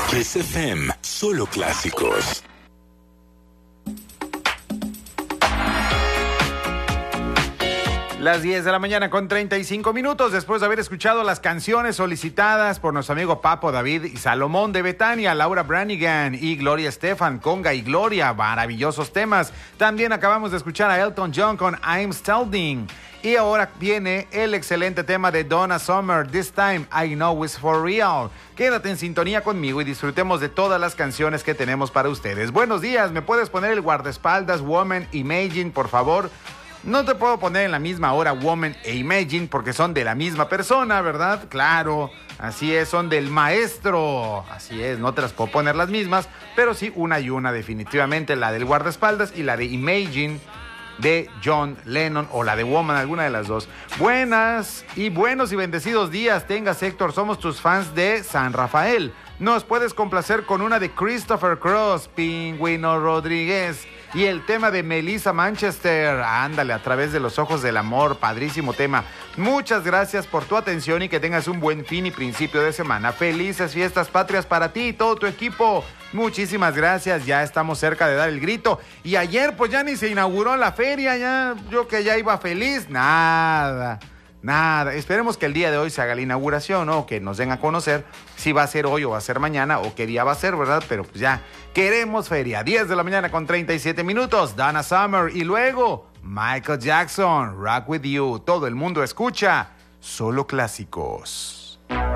Kiss FM, solo clásicos. Las 10 de la mañana con 35 minutos, después de haber escuchado las canciones solicitadas por nuestro amigo Papo David y Salomón de Betania, Laura Branigan y Gloria Estefan, Conga y Gloria, maravillosos temas. También acabamos de escuchar a Elton John con I'm Standing. Y ahora viene el excelente tema de Donna Summer, This Time I Know It's For Real. Quédate en sintonía conmigo y disfrutemos de todas las canciones que tenemos para ustedes. Buenos días, ¿me puedes poner el guardaespaldas Woman Imagine, por favor? No te puedo poner en la misma hora Woman e Imagine porque son de la misma persona, ¿verdad? Claro, así es, son del maestro. Así es, no te las puedo poner las mismas, pero sí una y una definitivamente, la del guardaespaldas y la de Imagine de John Lennon o la de Woman, alguna de las dos. Buenos y bendecidos días tengas, Héctor, somos tus fans de San Rafael. Nos puedes complacer con una de Christopher Cross, Pingüino Rodríguez, y el tema de Melissa Manchester, ándale, A Través de los Ojos del Amor, padrísimo tema. Muchas gracias por tu atención y que tengas un buen fin y principio de semana. Felices fiestas patrias para ti y todo tu equipo. Muchísimas gracias, ya estamos cerca de dar el grito. Y ayer pues ya ni se inauguró la feria, ya yo que ya iba feliz, nada. Esperemos que el día de hoy se haga la inauguración, ¿no? Que nos den a conocer si va a ser hoy o va a ser mañana o qué día va a ser, ¿verdad? Pero pues ya queremos feria. 10 de la mañana con 37 minutos. Donna Summer y luego Michael Jackson, Rock With You. Todo el mundo escucha solo clásicos.